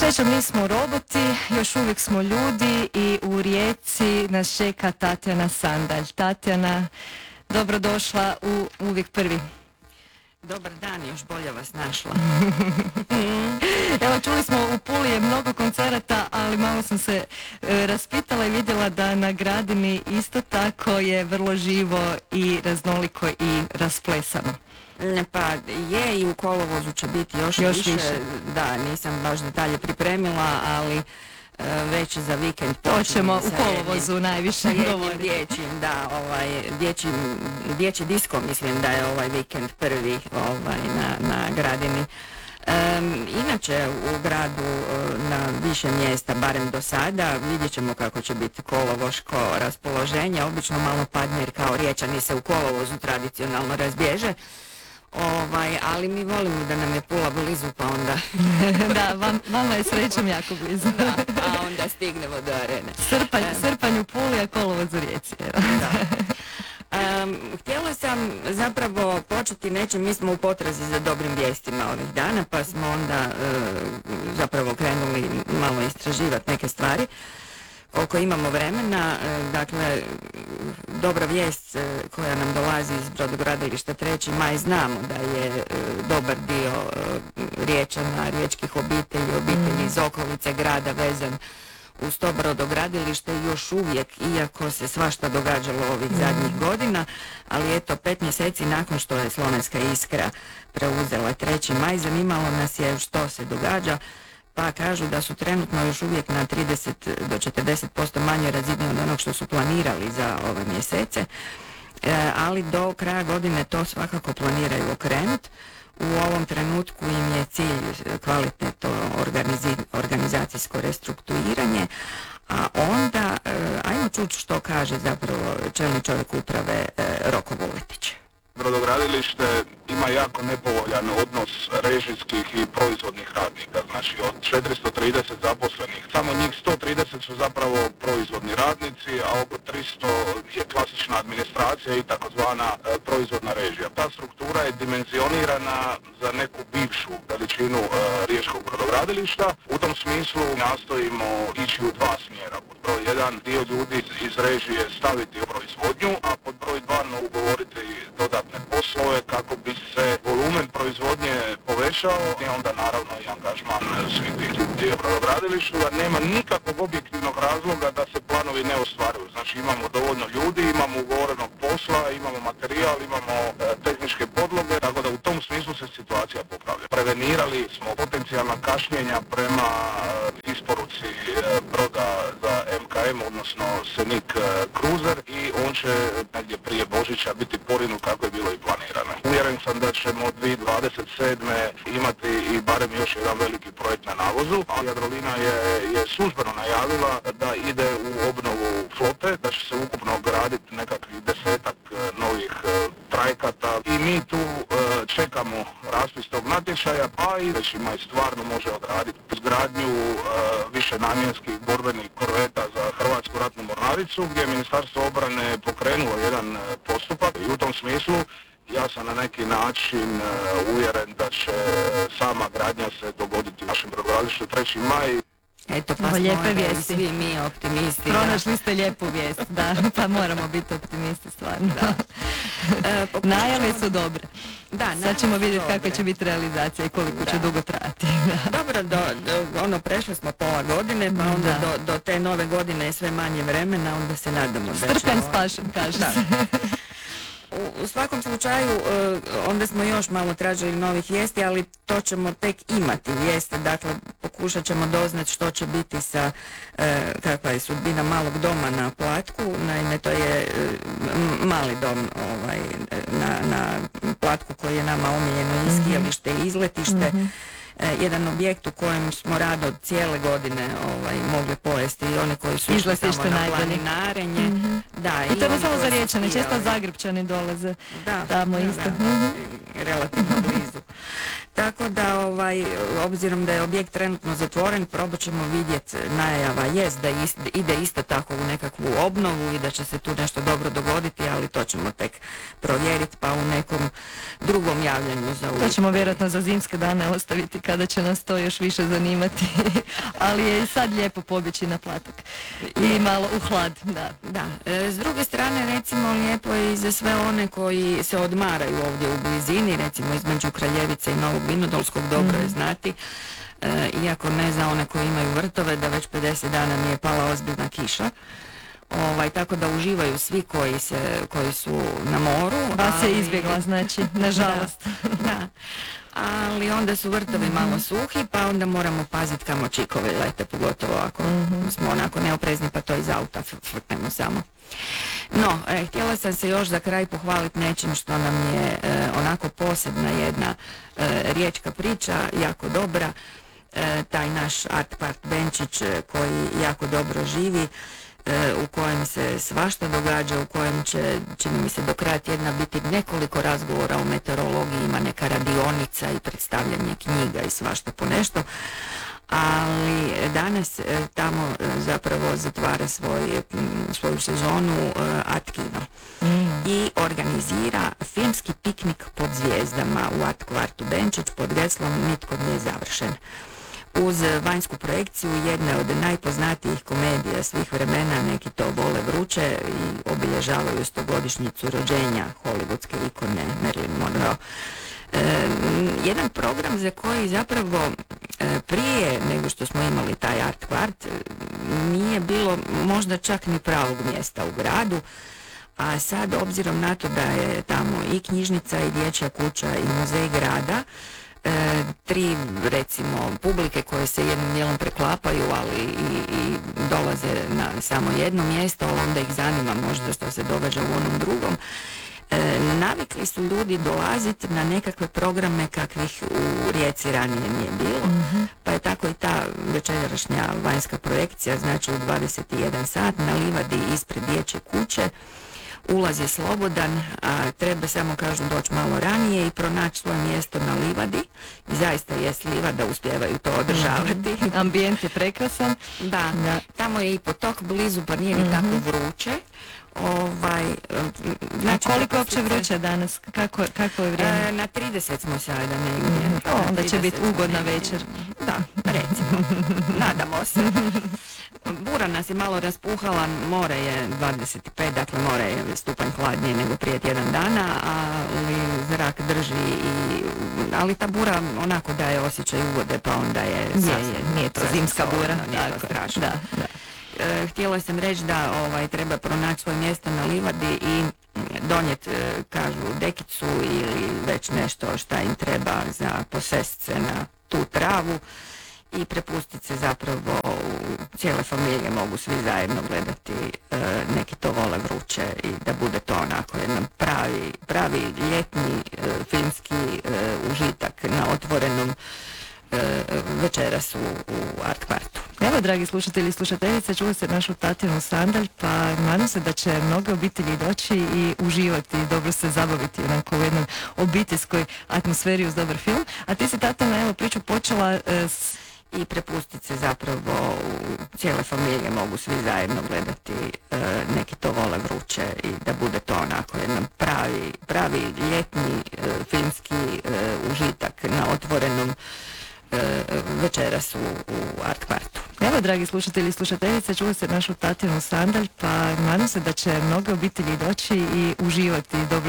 Srećom nismo roboti, još uvijek smo ljudi i u Rijeci nas čeka Tatjana Sandalj. Tatjana, dobrodošla u Uvijek prvi. Dobar dan, još bolje vas našla. Evo, čuli smo u Puli je mnogo koncerata, ali malo sam se raspitala i vidjela da na Gradini isto tako je vrlo živo i raznoliko i rasplesano. Pa je, i u kolovozu će biti još više. Da, nisam baš detalje pripremila, ali već za vikend počnemo u kolovozu najviše govoriti. Dječjim, da, dječji disko, mislim da je ovaj vikend prvi na Gradini. Inače u gradu na više mjesta, barem do sada, vidjet ćemo kako će biti kolovoško raspoloženje. Obično malo padne jer kao Riječani se u kolovozu tradicionalno razbježe. Ali mi volimo da nam je Pula blizu, pa onda... Da, vama je srećom jako blizu. Da, a onda stignemo do arene. Srpanj u Puli, a kolovoz u Rijeci. Da. Htjela sam zapravo početi nečim, mi smo u potrazi za dobrim vijestima ovih dana, pa smo onda zapravo krenuli malo istraživati neke stvari. Koliko imamo vremena, dakle, dobra vijest koja nam dolazi iz brodogradilišta 3. maj, znamo da je dobar dio Riječana, riječkih obitelji iz okolice grada vezan uz to brodogradilište još uvijek, iako se svašta događalo ovih zadnjih godina, ali eto, 5 mjeseci nakon što je Slovenska Iskra preuzela 3. maj, zanimalo nas je što se događa. Pa kažu da su trenutno još uvijek na 30 do 40% manje razine od onog što su planirali za ove mjesece, ali do kraja godine to svakako planiraju okrenuti. U ovom trenutku im je cilj kvalitetno organizacijsko restrukturiranje, a onda ajmo čuti što kaže zapravo čelni čovjek uprave Roko Vuletić. Brodogradilište ima jako nepovoljan odnos režijskih i proizvodnih radnika, znači od 430 zaposlenih, samo njih 130 su zapravo proizvodni radnici, a oko 300 je klasična administracija i takozvana proizvodna režija. Ta struktura je dimenzionirana za neku bivšu veličinu riječkog brodogradilišta. U tom smislu nastojimo ići u dva smjera. Pod broj 1 dio ljudi iz režije staviti u proizvodnju, a pod broj 2 ugovoriti dodatne poslove kako bi se volumen proizvodnje povećao i onda naravno i angažman svih tih ljudi u brodogradilištu, da nema nikakvog objektivnog razloga da se planovi ne ostvaruju. Znači imamo dovoljno ljudi, imamo ugovorenog posla, imamo materijal, imamo tehničke podloge, tako da u tom smislu se situacija popravlja. Prevenirali smo potencijalna kašnjenja prema isporuci broda za MKM, odnosno Senik Cruiser, i on će negdje prije Božića biti porinut kako je bilo i planirano. Uvjeren sam da ćemo 2027. imati i barem još jedan veliki projekt na navozu, a Jadrolinija je službeno najavila da ide u obnovu flote, da će se ukupno graditi nekakvih 10-ak novih trajekata i mi tu čekamo raspis tog natječaja, pa i već ima i stvarno može odraditi izgradnju višenamjenskih borbenih korveta za Hrvatsku ratnu mornaricu, gdje je Ministarstvo obrane pokrenulo jedan postupak i u tom smislu ja sam na neki način uvjeren da će sama gradnja se dogoditi u našem brodogradilištu 3. maj. Eto, pa lijepe smo vijesti. Svi mi optimisti. Pronašli ste lijepu vijest, da, pa moramo biti optimisti stvarno. Najave su dobre. Da, sad ćemo vidjeti kako će biti realizacija i koliko će dugo trajati. Dobro, prešli smo pola godine, pa onda do te nove godine je sve manje vremena, onda se nadamo da će... Strpen spašen, kaže se. U svakom slučaju, onda smo još malo tražili novih vijesti, ali to ćemo tek imati vijeste, dakle pokušat ćemo doznati što će biti sa, kakva je sudbina malog doma na Platku. Naime, to je mali dom na Platku koji je nama omiljeno i skijalište i izletište. Jedan objekt u kojem smo rado cijele godine mogli pojesti i oni koji su išli samo na planinarenje. I to ne samo za Riječane, često Zagrebčani dolaze tamo isto. Relativno blizu. Tako da, obzirom da je objekt trenutno zatvoren, probat ćemo vidjeti, najava jest da ide isto tako u nekakvu obnovu i da će se tu nešto dobro dogoditi, ali to ćemo tek provjeriti pa u nekom drugom javljanju za uvijek. To ćemo vjerojatno za zimske dane ostaviti kada će nas to još više zanimati, ali je i sad lijepo pobjeći na platak i malo u hlad. Da. S druge strane, recimo, lijepo je i za sve one koji se odmaraju ovdje u blizini, recimo između Kraljevice i Novog Vinodolskog, dobro je znati, iako ne za one koji imaju vrtove, da već 50 dana nije pala ozbiljna kiša. Tako da uživaju svi koji su na moru. Vas je izbjegla, znači, nažalost. Da. Ali onda su vrtovi malo suhi, pa onda moramo paziti kamo čikovi lete, pogotovo ako smo onako neoprezni, pa to iz auta frknemo samo. No, htjela sam se još za kraj pohvaliti nečim što nam je onako posebna jedna riječka priča, jako dobra. Taj naš Art Park Benčić koji jako dobro živi, u kojem se svašta događa, u kojem će, čini mi se, do kraja tjedna biti nekoliko razgovora o meteorologiji, ima neka radionica i predstavljanje knjiga i svašta po nešto, ali danas tamo zapravo zatvara svoju sezonu Art Kino i organizira filmski piknik pod zvijezdama u Art Kvartu Benčić pod geslom Nitko nije završen. Uz vanjsku projekciju jedne od najpoznatijih komedija svih vremena, Neki to vole vruće, i obilježavaju 100-godišnjicu rođenja hollywoodske ikone Marilyn Monroe. Jedan program za koji zapravo prije nego što smo imali taj Art Kvart nije bilo možda čak ni pravog mjesta u gradu, a sad, obzirom na to da je tamo i knjižnica i dječja kuća i muzej grada, tri, recimo, publike koje se jednim dijelom preklapaju, ali i dolaze na samo jedno mjesto, ali onda ih zanima možda što se događa u onom drugom. Navikli su ljudi dolaziti na nekakve programe kakvih u Rijeci ranije nije bilo, pa je tako i ta večerašnja vanjska projekcija, znači u 21 sat na livadi ispred dječje kuće. Ulaz je slobodan, a treba samo, kažu, doći malo ranije i pronaći svoje mjesto na livadi. I zaista jest livada, uspijevaju to održavati. Ambijent je prekrasan. Da, tamo je i potok blizu, pa nije ni tako vruće. Znači, koliko je uopće vruće danas? Kako je vrijeme? Na 30 smo sada negdje. Onda će biti ugodna večer. Da, recimo. Nadamo se. Bura nas je malo raspuhala, more je 25, dakle more je stupanj hladnije nego prije tjedan dana, ali zrak drži ali ta bura onako daje osjećaj uvode, pa onda je nije to zimska bura. Nije to strašno. Da. Htjela sam reći da treba pronaći svoje mjesto na livadi i donijeti, kažu, dekicu ili već nešto šta im treba za posest se na tu travu i prepustiti se zapravo, cijele familije mogu svi zajedno gledati Neki to vole vruće i da bude to onako jedan pravi ljetni filmski užitak na otvorenom večeras u Art Kvartu. Evo, dragi slušatelji i slušateljice, čuli ste našu Tatjanu Sandalj, pa nadam se da će mnoge obitelji doći i uživati i dobro se zabaviti onako u jednoj obiteljskoj atmosferi uz dobar film. A ti si, Tatjana, evo priču počela i prepustiti se zapravo, cijele familije mogu svi zajedno gledati Neki to vole vruće i da bude to onako jedan pravi ljetni filmski užitak na otvorenom večeras u Art Kvartu. Evo, dragi slušatelji i slušateljice, čuli ste našu Tatjanu Sandalj, pa nadam se da će mnoge obitelji doći i uživati dobro